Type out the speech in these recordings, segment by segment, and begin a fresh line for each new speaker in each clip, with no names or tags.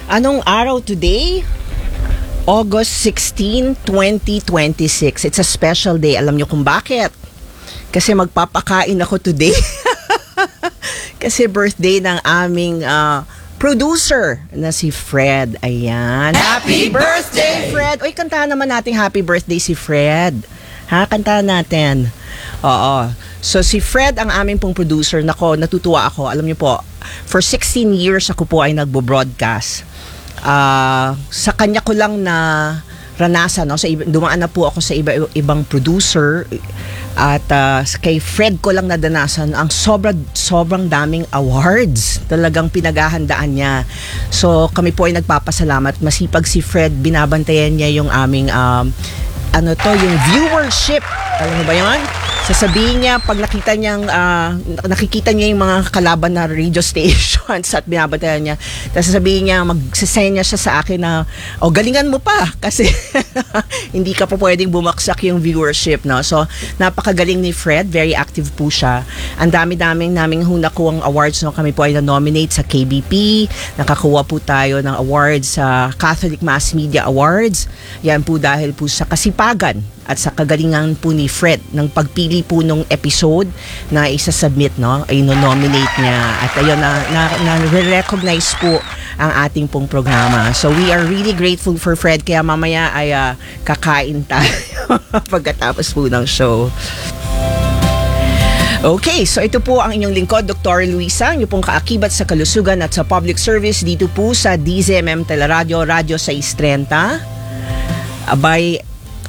Anong araw today? August 16, 2026. It's a special day. Alam niyo kung bakit? Kasi magpapakain ako today. Kasi birthday ng aming producer na si Fred. Ayan.
Happy birthday!
Fred! Uy, kantahan naman natin happy birthday si Fred. Ha? Kantahan natin. Oo. So si Fred ang aming pong producer. Nako, natutuwa ako. Alam niyo po, for 16 years ako po ay nagbo-broadcast. Sa kanya ko lang na ranasan, no? Dumaan na po ako sa ibang producer at kay Fred ko lang nadanasan ang sobrang daming awards talagang pinaghahandaan niya. So kami po ay nagpapasalamat. Masipag si Fred, binabantayan niya yung aming yung viewership. Alam mo ba yun? Sasabihin niya, pag nakikita niya yung mga kalaban na radio stations at binabantayan niya, tapos sasabihin niya, magsasend niya siya sa akin na, galingan mo pa kasi hindi ka pa pwedeng bumaksak yung viewership, no? So, napakagaling ni Fred, very active po siya. Ang dami-daming naming nakuhang awards, no? Kami po ay na-nominate sa KBP, nakakuha po tayo ng awards sa Catholic Mass Media Awards. Yan po dahil po sa kasipagan at sa kagalingan po ni Fred ng pagpili po nung episode na isa-submit, no? Ay nominate niya. At ayun, na-recognize po ang ating pong programa. So we are really grateful for Fred. Kaya mamaya ay kakain tayo pagkatapos po ng show. Okay, so ito po ang inyong lingkod, Dr. Luisa, yung pong kaakibat sa kalusugan at sa public service dito po sa DZMM Teleradio, Radio 630. By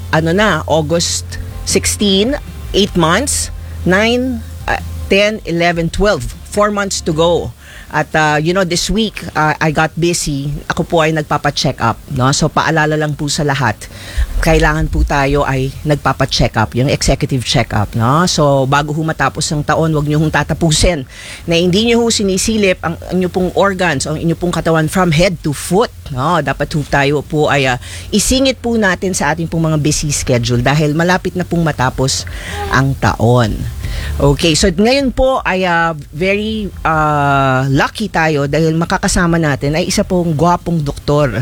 August 16, 8 months, 9, 10, 11, 12. 4 months to go. At this week, I got busy. Ako po ay nagpapa-check up, no? So paalala lang po sa lahat, kailangan po tayo ay nagpapa-check up, yung executive check-up, no? So bago matapos ang taon, wag niyo tatapusin na hindi niyo sinisilip ang inyo pong organs o ang inyo pong katawan from head to foot, no? Dapat tayo po ay isingit po natin sa ating pong mga busy schedule dahil malapit na pong matapos ang taon. Okay, so ngayon po ay very lucky tayo dahil makakasama natin ay isa pong gwapong doktor.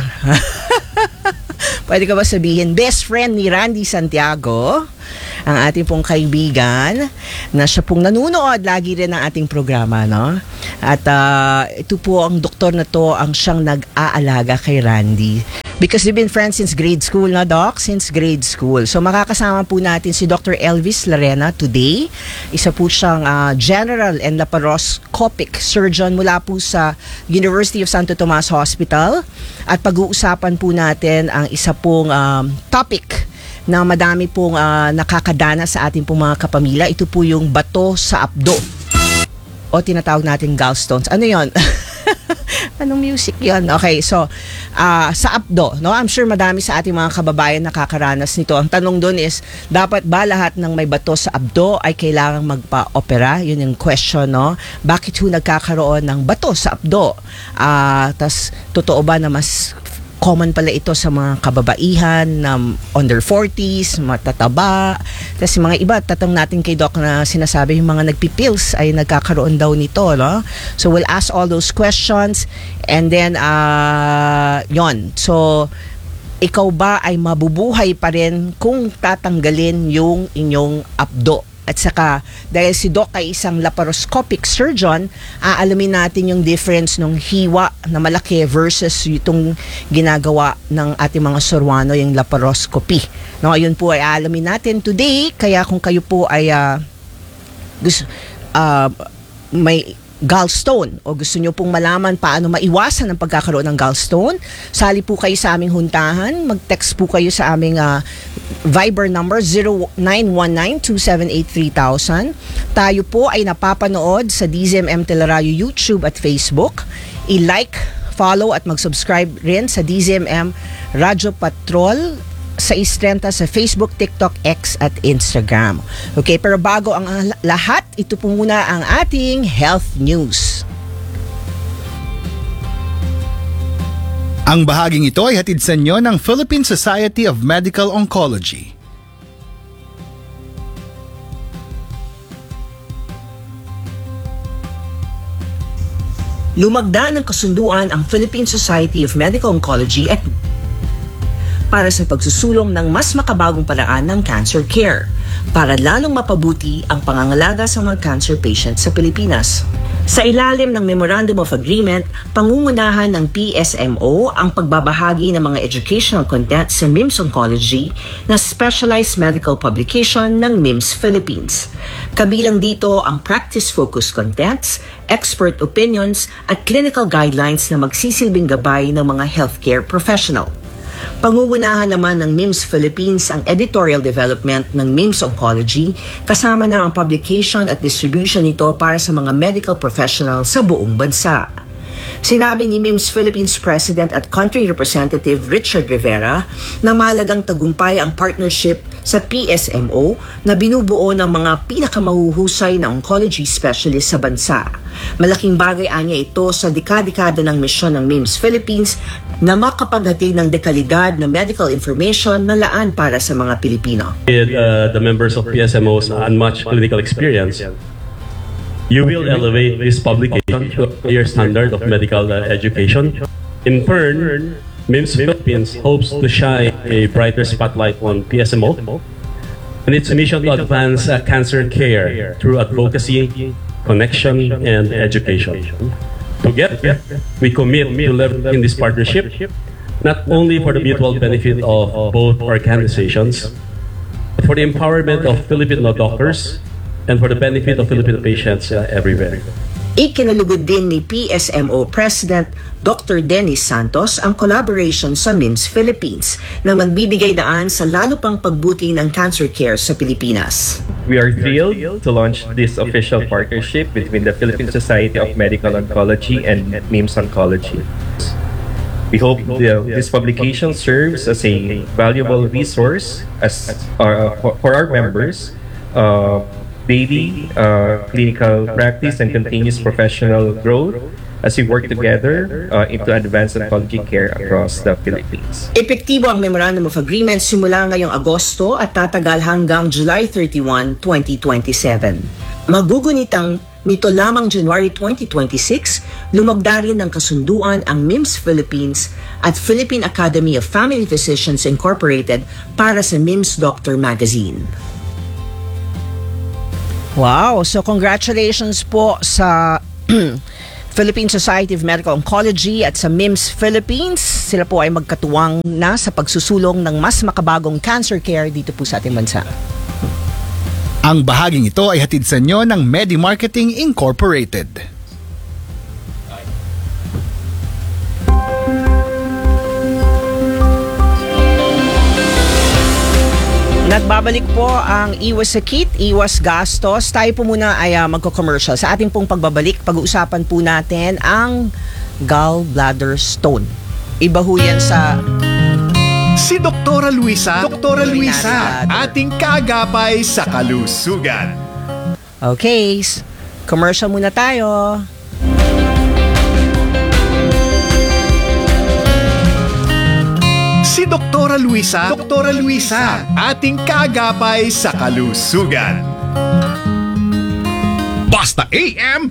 Pwede ka ba sabihin, best friend ni Randy Santiago, ang ating pong kaibigan, na siya pong nanunood lagi rin ng ating programa, no? At ito po ang doktor na to ang siyang nag-aalaga kay Randy. Because they've been friends since grade school, na Doc? Since grade school. So makakasama po natin si Dr. Elvis Larena today. Isa po siyang general and laparoscopic surgeon mula po sa University of Santo Tomas Hospital. At pag-uusapan po natin ang isa pong topic na madami pong nakakadana sa ating pong mga kapamilya. Ito po yung bato sa abdo o tinatawag natin gallstones. Ano yon? Anong music yon? Okay, so sa abdo, no? I'm sure madami sa ating mga kababayan nakakaranas nito. Ang tanong doon is, dapat ba lahat ng may bato sa abdo ay kailangang magpa-opera? Yun yung question, no? Bakit nagkakaroon ng bato sa abdo? Tas totoo ba na mas common pala ito sa mga kababaihan na under 40s, matataba. Tapos yung mga iba, tatang natin kay Doc na sinasabi yung mga nagpipills ay nagkakaroon daw nito, no? So we'll ask all those questions and then yon. So ikaw ba ay mabubuhay pa rin kung tatanggalin yung inyong abdo? At saka, dahil si Doc ay isang laparoscopic surgeon, aalamin natin yung difference ng hiwa na malaki versus itong ginagawa ng ating mga Sorwano, yung laparoscopy. No, yun po ay aalamin natin today. Kaya kung kayo po ay may gallstone o gusto nyo pong malaman paano maiwasan ang pagkakaroon ng gallstone, sali po kayo sa aming huntahan, mag-text po kayo sa aming Viber number 0919-278-3000. Tayo po ay napapanood sa DZMM Teleradio YouTube at Facebook. I-like, follow at mag-subscribe rin sa DZMM Radyo Patrol sa 630 sa Facebook, TikTok, X at Instagram. Okay, pero bago ang lahat, ito po muna ang ating health news.
Ang bahaging ito ay hatid sa inyo ng Philippine Society of Medical Oncology.
Lumagda ng kasunduan ang Philippine Society of Medical Oncology at para sa pagsusulong ng mas makabagong paraan ng cancer care para lalong mapabuti ang pangangalaga sa mga cancer patients sa Pilipinas. Sa ilalim ng Memorandum of Agreement, pangungunahan ng PSMO ang pagbabahagi ng mga educational content sa MIMS Oncology na specialized medical publication ng MIMS Philippines. Kabilang dito ang practice-focused contents, expert opinions at clinical guidelines na magsisilbing gabay ng mga healthcare professional. Pangungunahan naman ng MIMS Philippines ang editorial development ng MIMS Oncology kasama na ang publication at distribution nito para sa mga medical professionals sa buong bansa. Sinabi ni MIMS Philippines President at Country Representative Richard Rivera na mahalagang tagumpay ang partnership sa PSMO na binubuo ng mga pinakamahuhusay na oncology specialist sa bansa. Malaking bagay anya ito sa dekada-dekada ng misyon ng MIMS Philippines na makapaghatid ng dekalidad na medical information na laan para sa mga Pilipino.
With the members of PSMO's unmatched clinical experience, you will elevate this publication to a higher standard of medical education. In turn, MIMS Philippines hopes to shine a brighter spotlight on PSMO and its mission to advance cancer care through advocacy, connection, and education. Together, we commit to leveraging this partnership not only for the mutual benefit of both organizations, but for the empowerment of Filipino doctors and for the benefit of Filipino patients everywhere.
Ikinalugod din ni PSMO President Dr. Dennis Santos ang collaboration sa MIMS Philippines na magbibigay daan sa lalo pang pagbuti ng cancer care sa Pilipinas.
We are thrilled to launch this official partnership between the Philippine Society of Medical Oncology and MIMS Oncology. We hope this publication serves as a valuable resource for our members, daily clinical practice and continuous professional growth as we work together into advanced oncology care across the Philippines.
Epektibo ang Memorandum of Agreement simula ngayong Agosto at tatagal hanggang July 31, 2027. Magugunitang nito lamang January 2026, lumagda rin ng kasunduan ang MIMS Philippines at Philippine Academy of Family Physicians Incorporated para sa MIMS Doctor Magazine. Wow! So congratulations po sa Philippine Society of Medical Oncology at sa MIMS Philippines. Sila po ay magkatuwang na sa pagsusulong ng mas makabagong cancer care dito po sa ating bansa.
Ang bahaging ito ay hatid sa inyo ng MediMarketing Incorporated.
Nagbabalik po ang iwas sakit, iwas gastos. Tayo po muna ay magko-commercial. Sa ating pong pagbabalik, pag-uusapan po natin ang gallbladder stone. Iba ho yan sa...
Si Doktora Luisa, ating kaagapay sa kalusugan.
Okay, commercial muna tayo.
Si Doktora Luisa, ating kaagapay sa kalusugan. Basta AM,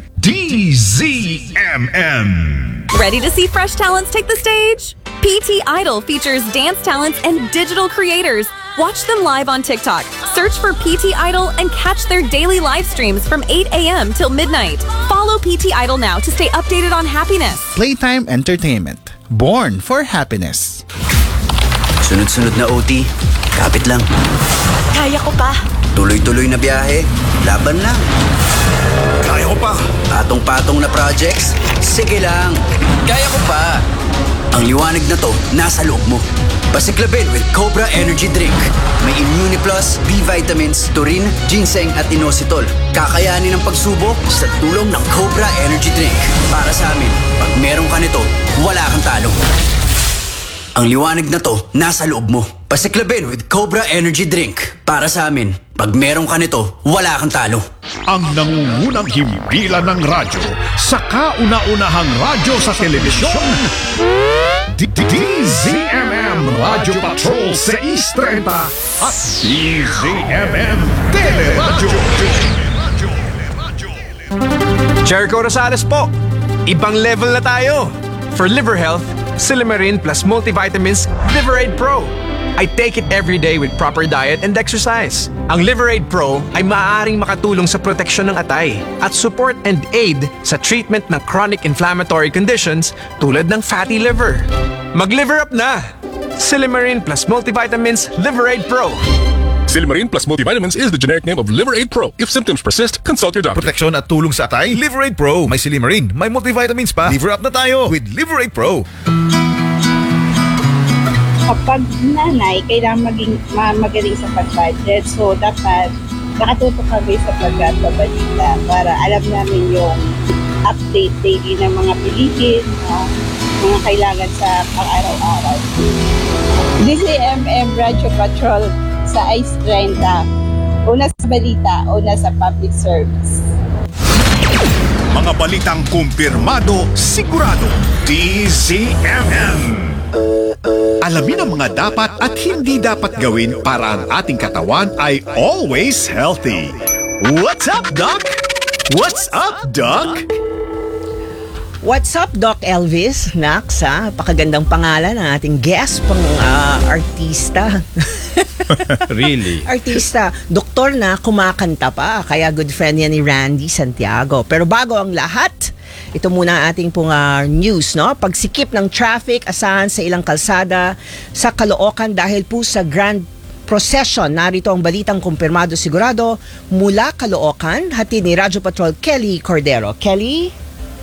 DZMM.
Ready to see fresh talents take the stage? PT Idol features dance talents and digital creators. Watch them live on TikTok. Search for PT Idol and catch their daily live streams from 8 a.m. till midnight. Follow PT Idol now to stay updated on happiness.
Playtime Entertainment. Born for happiness.
Sunod-sunod na OT, kapit lang.
Kaya ko pa.
Tuloy-tuloy na biyahe, laban lang.
Kaya ko pa.
Patong-patong na projects, sige lang. Kaya ko pa. Ang liwanag na to, nasa loob mo. Pasiklabin with Cobra Energy Drink. May Immune Plus, B vitamins, taurine, ginseng at inositol. Kakayanin ang pagsubok sa tulong ng Cobra Energy Drink. Para sa amin, pag meron ka nito, wala kang talo. Ang liwanag na to, nasa loob mo. Pasiklabin with Cobra Energy Drink. Para sa amin, pag meron ka nito, wala kang talo.
Ang nangungunang himpilan ng radyo sa kauna-unahang radyo sa telebisyon. DZMM Radio Patrol 630 at DZMM Teleradyo.
Jericho Rosales po. ibang level na tayo. For liver health, Silymarin plus multivitamins Liverade Pro. I take it every day with proper diet and exercise. Ang Liverade Pro ay maaaring makatulong sa proteksyon ng atay at support and aid sa treatment ng chronic inflammatory conditions tulad ng fatty liver. Mag-liver up na! Silymarin plus multivitamins Liverade Pro.
Silymarin plus multivitamins is the generic name of Liverade Pro. If symptoms persist, consult your doctor.
Proteksyon at tulong sa atay, Liverade Pro. May Silymarin, may multivitamins pa. Liver up na tayo with Liverade Pro.
Kapag nanay, kailangan magaling sa pag-budget. So, dapat nakatutok kami sa pagbabalita para alam namin yung update daily ng mga bilihin, mga kailangan sa pang-araw-araw. This is MM Radio Patrol sa Ice 30. Una sa balita, una sa public service.
Mga balitang kumpirmado, sigurado. DZMM. Alamin ang mga dapat at hindi dapat gawin para ang ating katawan ay always healthy. What's up, Doc? What's up, Doc?
What's up, Doc Elvis? Nax, pakagandang pangalan ng ating guest pang artista.
Really?
Artista. Doktor na kumakanta pa. Kaya good friend yan ni Randy Santiago. Pero bago ang lahat, ito muna ang ating pong news, no? Pagsikip ng traffic, asahan sa ilang kalsada sa Caloocan dahil po sa Grand Procession. Narito ang balitang kumpirmado sigurado mula Caloocan. Hatid ni Radyo Patrol Kelly Cordero. Kelly?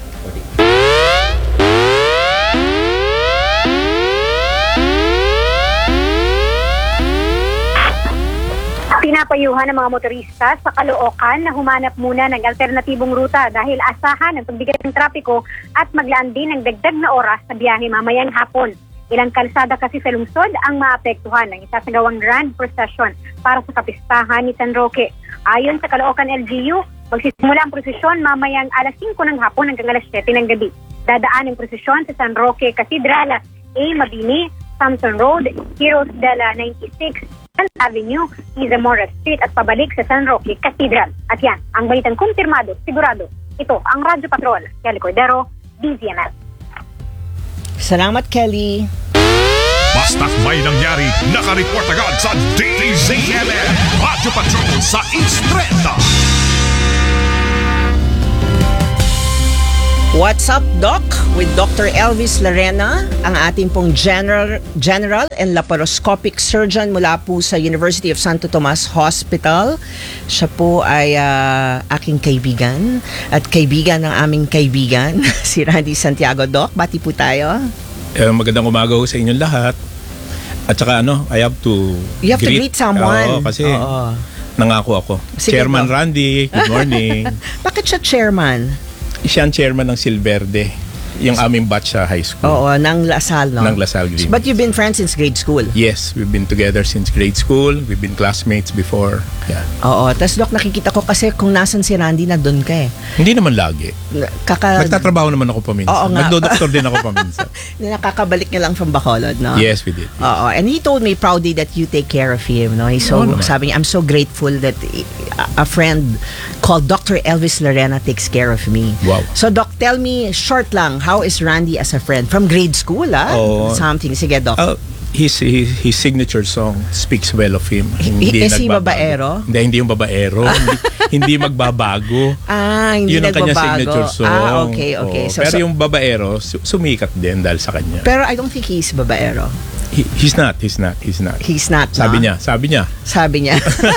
Pinapayuhan ng mga motorista sa Caloocan na humanap muna ng alternatibong ruta dahil asahan ang pagbigat ng trapiko at maglaan din ng dagdag na oras sa biyahe mamayang hapon. Ilang kalsada kasi sa lungsod ang maapektuhan ng isasagawang Grand Procession para sa kapistahan ni San Roque. Ayon sa Caloocan LGU, magsisimula ang prosesyon mamayang alas 5 ng hapon hanggang alas 7 ng gabi. Dadaan ang prosesyon sa San Roque Cathedral, A. Mabini, Samson Road, Heroes de la 96, Avenue, Izamora Street at pabalik sa San Roque Cathedral. At yan, ang balitang kumpirmado, sigurado. Ito ang Radyo Patrol, Kelly Cordero, DZML.
Salamat, Kelly.
Basta't may nangyari, nakareport agad sa DZML. Radyo Patrol sa East 30.
What's up, Doc? With Dr. Elvis Larena, ang ating pong general and laparoscopic surgeon mula po sa University of Santo Tomas Hospital. Siya po ay aking kaibigan at kaibigan ng aming kaibigan, si Randy Santiago. Doc, bati po tayo.
Magandang umaga ho sa inyong lahat. At saka I have to
You have to greet someone.
Kasi nangako ako.
Sige,
Chairman
Doc.
Randy, good morning.
Bakit siya chairman?
Siya ang chairman ng Silverde, yung aming batch sa high school.
Oo, ng Lasal, no?
Ng Lasal Green.
But you've been friends since grade school?
Yes, we've been together since grade school. We've been classmates before. Yeah.
Oo, tas Doc, nakikita ko kasi kung nasan si Randy, nandun ka eh.
Hindi naman lagi. Nagtatrabaho naman ako paminsan.
Oo nga.
Nagdo-doktor din ako paminsan.
Nakakabalik niya lang from Bacolod, no?
Yes, we did.
Oo, and he told me proudly that you take care of him, no? He's so, sabi niya, I'm so grateful that a friend called Dr. Elvis Larena takes care of me.
Wow.
So, Doc, tell me, short lang, how is Randy as a friend? From grade school, something. Sige, Doc.
His signature song speaks well of him.
Is he babaero?
Hindi yung babaero. hindi magbabago.
Hindi
yun ang kanya signature song.
Okay.
So, pero yung babaero, sumikat din dahil sa kanya.
Pero I don't think he's babaero.
He's not.
He's not,
Sabi
no?
niya.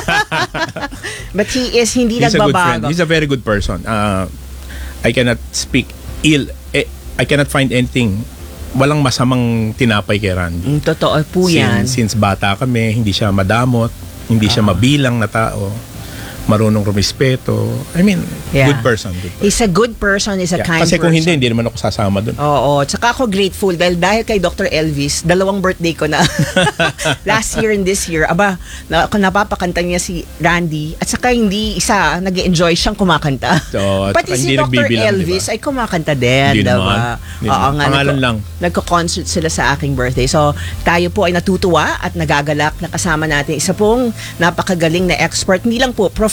But he is hindi
he's
nagbabago.
A good friend. He's a very good person. I cannot speak ill. I cannot find anything. Walang masamang tinapay kay Randy.
Totoo po yan.
Since bata kami, hindi siya madamot, hindi siya mabilang na tao, marunong rumispeto. I mean, good person.
He's a good person, he's a kind
Kasi
person.
Kung hindi naman ako sasama dun.
Oo, tsaka ako grateful dahil kay Dr. Elvis, 2 birthday ko na. Last year and this year. Aba, napapakanta niya si Randy at saka hindi isa, nag-enjoy siyang kumakanta. Pati si Dr. Elvis ay kumakanta din.
Hindi
diba? Oo nga.
Pangalan lang.
Nagko-concert sila sa aking birthday. So, tayo po ay natutuwa at nagagalak na kasama natin isa pong napakagaling na expert. Hindi lang po, professional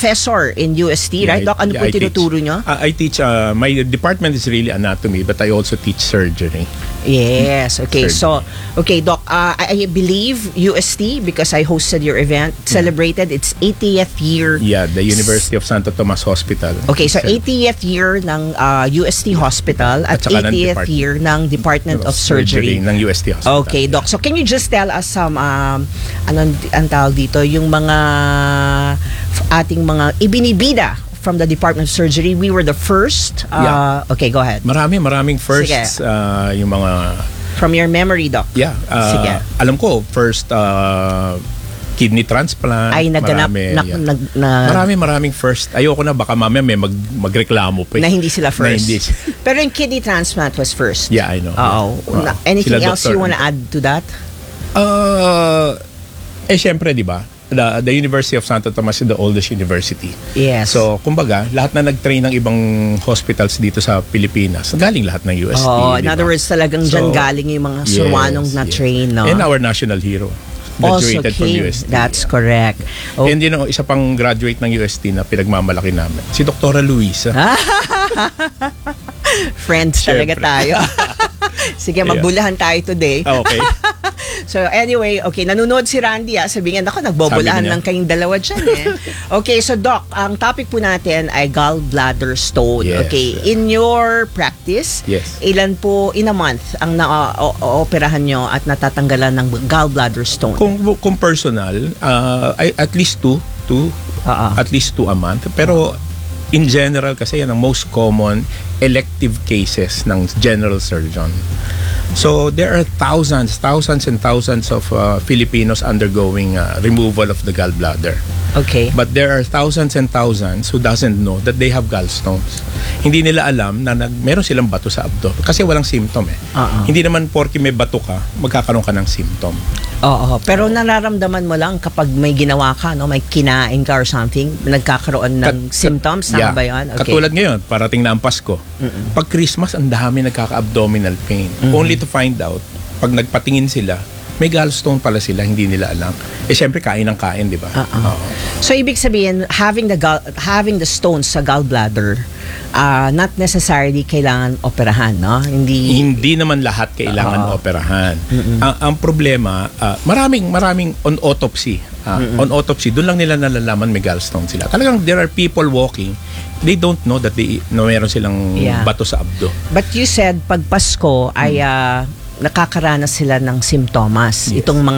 professor in UST, right, Doc? Ano po
I teach.
tinuturo nyo?
I teach, my department is really anatomy, but I also teach surgery.
Yes. Okay.
Surgery.
So, okay, Doc. I believe UST, because I hosted your event, celebrated its 80th year.
Yeah, the University of Santo Tomas Hospital.
Okay, so 80th year ng UST Hospital at
saka ng
80th year ng Department of Surgery
ng UST Hospital.
Okay, Doc. So can you just tell us some anong ang tawag dito, yung mga ating mga ibinibida from the Department of Surgery? We were the first. Okay, go ahead.
Maraming firsts, yung mga
from your memory, Doc.
Yeah.
Sige.
Alam ko, first kidney transplant.
Ay, naganap.
Maraming first. Ayoko na, baka mamaya may magreklamo pa.
Na hindi sila first.
Na hindi.
Pero yung kidney transplant was first.
Yeah, I know.
Anything else you want to add to that?
Syempre, di ba? The University of Santo Tomas is the oldest university.
Yes.
So, kumbaga, lahat na nag-train ng ibang hospitals dito sa Pilipinas, galing lahat ng UST.
In other words, talagang dyan galing yung mga surwanong na-train, no?
And our national hero graduated from UST.
That's correct.
And isa pang graduate ng UST na pinagmamalaki namin, si Dr. Luisa.
Friends talaga tayo. Sige, magbulahan tayo today.
Okay.
So anyway, okay, nanonood si Randy. Sabihin ako, nagbobulahan lang kayong dalawa dyan Okay, so Doc, ang topic po natin ay gallbladder stone.
Yes.
Okay, in your practice, ilan po in a month ang na-operahan nyo at natatanggalan ng gallbladder stone?
Kung personal, at least two a month. Pero in general kasi yan ang most common elective cases ng general surgeon. So there are thousands and thousands of Filipinos undergoing removal of the gallbladder.
Okay.
But there are thousands and thousands who doesn't know that they have gallstones. Hindi nila alam na meron silang bato sa abdo kasi walang symptom Hindi naman porke may bato ka, magkakaroon ka ng symptom.
Pero nararamdaman mo lang kapag may ginawa ka, no, may kinain ka or something, nagkakaroon ng symptoms, tama ba yun? Okay.
Katulad ngayon, parating na ang Pasko. Pag Christmas, ang dami nagkaka-abdominal pain. Only to find out, pag nagpatingin sila, may gallstone pala sila, hindi nila alam. Syempre kain ng kain, di ba?
So ibig sabihin, having the stones sa gallbladder, not necessarily kailangan operahan, no?
Hindi naman lahat kailangan operahan. Ang problema, maraming on autopsy. On autopsy, doon lang nila nalalaman may gallstone sila. Talagang there are people walking, they don't know that meron silang bato sa abdo.
But you said pag Pasko ay nakakaranas sila ng simptomas. Itong mga